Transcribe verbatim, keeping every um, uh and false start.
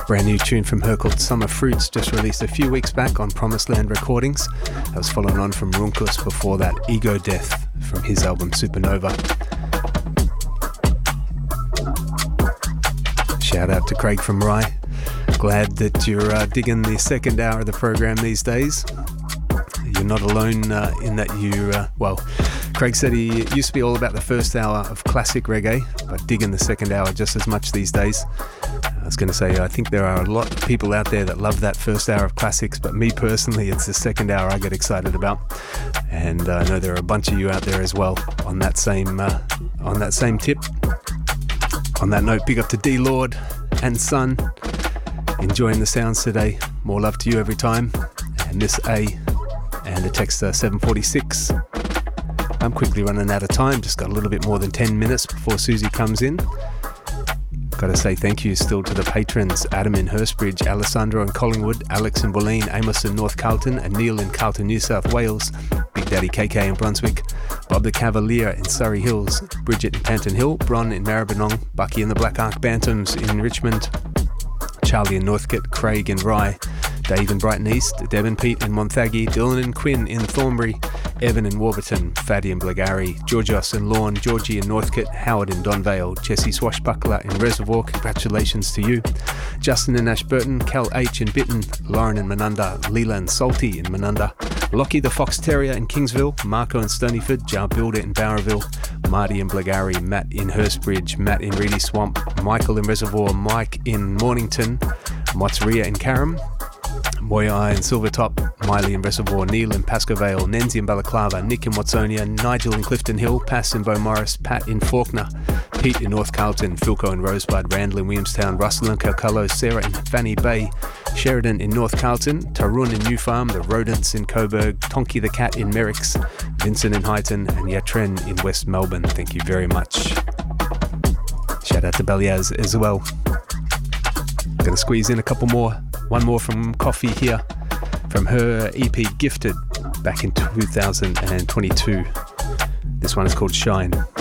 Brand new tune from her called Summer Fruits, just released a few weeks back on Promised Land Recordings. That was following on from Runkus, before that Ego Death from his album Supernova. Shout out to Craig from Rye. Glad that you're uh, digging the second hour of the program these days. You're not alone uh, in that you, uh, well, Craig said he used to be all about the first hour of classic reggae, but digging the second hour just as much these days. I was going to say, I think there are a lot of people out there that love that first hour of classics, but me personally, it's the second hour I get excited about. And uh, I know there are a bunch of you out there as well on that same uh, on that same tip. On that note, big up to D Lord and Son, enjoying the sounds today. More love to you every time. And this A, and the text uh, seven forty-six. I'm quickly running out of time, just got a little bit more than ten minutes before Susie comes in. Got to say thank you still to the patrons: Adam in Hurstbridge, Alessandro in Collingwood, Alex in Bulleen, Amos in North Carlton, and Neil in Carlton, New South Wales, Big Daddy K K in Brunswick, Bob the Cavalier in Surrey Hills, Bridget in Panton Hill, Bron in Maribyrnong, Bucky in the Black Ark Bantams in Richmond, Charlie in Northcote, Craig in Rye, Dave in Brighton East, Deb and Pete in Monthaggy, Dylan and Quinn in Thornbury, Evan in Warburton, Fatty in Blackgowrie, Georgios in Lorne, Georgie in Northcote, Howard in Donvale, Jesse Swashbuckler in Reservoir, congratulations to you, Justin in Ashburton, Cal H in Bitten, Lauren in Menunda, Leland Salty in Menunda, Lockie the Fox Terrier in Kingsville, Marco in Stonyford, Jar Builder in Bowerville, Marty in Blackgowrie, Matt in Hurstbridge, Matt in Reedy Swamp, Michael in Reservoir, Mike in Mornington, Motsria in Carrum, Moyai in Silvertop, Miley in Reservoir, Neil in Pasco Vale, Nenzi in Balaclava, Nick in Watsonia, Nigel in Clifton Hill, Pass in Beaumaris, Pat in Faulkner, Pete in North Carlton, Philco in Rosebud, Randall in Williamstown, Russell in Calcullo, Sarah in Fanny Bay, Sheridan in North Carlton, Tarun in New Farm, the Rodents in Coburg, Tonky the Cat in Merricks, Vincent in Highton, and Yatren in West Melbourne. Thank you very much. Shout out to Beliaz as well. Gonna squeeze in a couple more. One more from Coffee here, from her E P Gifted back in two thousand twenty-two. This one is called Shine.